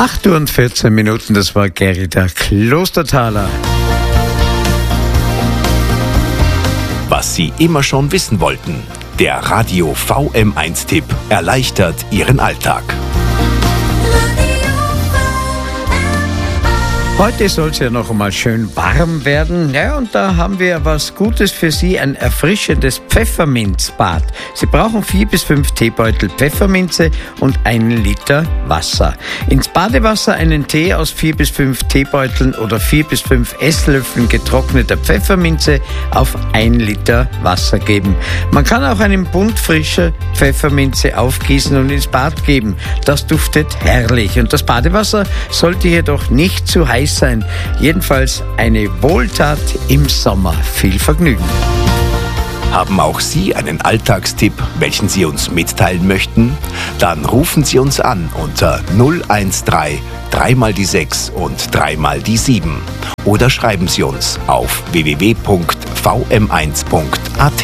8 Uhr und 14 Minuten, das war Gerda Klosterthaler. Was Sie immer schon wissen wollten. Der Radio VM1-Tipp erleichtert Ihren Alltag. Heute soll es ja noch einmal schön warm werden. Ja, und da haben wir was Gutes für Sie, ein erfrischendes Pfefferminzbad. Sie brauchen 4 bis 5 Teebeutel Pfefferminze und 1 Liter Wasser. Ins Badewasser einen Tee aus 4 bis 5 Teebeuteln oder 4 bis 5 Esslöffeln getrockneter Pfefferminze auf 1 Liter Wasser geben. Man kann auch einen Bund frischer Pfefferminze aufgießen und ins Bad geben. Das duftet herrlich. Und das Badewasser sollte jedoch nicht zu heiß sein. Jedenfalls eine Wohltat im Sommer. Viel Vergnügen. Haben auch Sie einen Alltagstipp, welchen Sie uns mitteilen möchten? Dann rufen Sie uns an unter 013 3 mal die 6 und 3 mal die 7 oder schreiben Sie uns auf www.vm1.at.